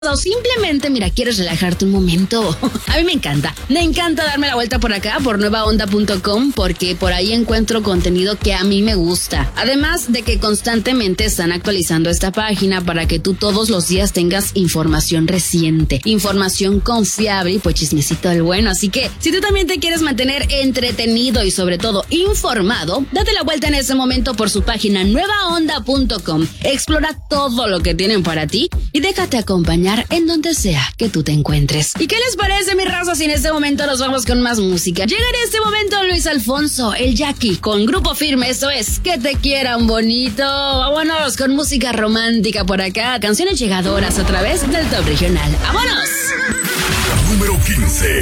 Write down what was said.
O simplemente, mira, quieres relajarte un momento. A mí me encanta darme la vuelta por acá, por nuevaonda.com, porque por ahí encuentro contenido que a mí me gusta. Además de que constantemente están actualizando esta página para que tú todos los días tengas información reciente, información confiable y pues chismecito del bueno. Así que, si tú también te quieres mantener entretenido y sobre todo informado, date la vuelta en ese momento por su página nuevaonda.com. Explora todo lo que tienen para ti y déjate acompañar en donde sea que tú te encuentres. ¿Y qué les parece, mi raza, si en este momento nos vamos con más música? Llega en este momento Luis Alfonso, el Jackie, con Grupo Firme. Esto es Que te quieran bonito. Vámonos con música romántica por acá. Canciones llegadoras a través del Top Regional. ¡Vámonos! Número 15.